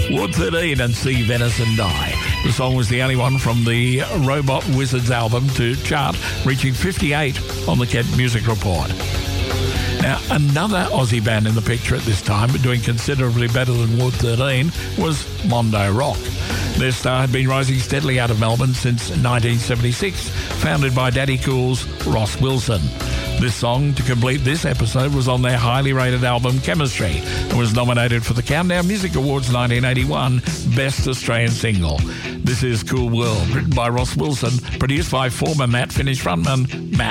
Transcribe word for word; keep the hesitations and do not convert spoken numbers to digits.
Ward thirteen and See Venison Die. The song was the only one from the Robot Wizards album to chart, reaching fifty-eight on the Kent Music Report. Now, another Aussie band in the picture at this time, but doing considerably better than Ward thirteen, was Mondo Rock. Their star had been rising steadily out of Melbourne since nineteen seventy-six, founded by Daddy Cool's Ross Wilson. This song, to complete this episode, was on their highly rated album Chemistry and was nominated for the Countdown Music Awards nineteen eighty-one Best Australian Single. This is Cool World, written by Ross Wilson, produced by former Matt Finish frontman Matt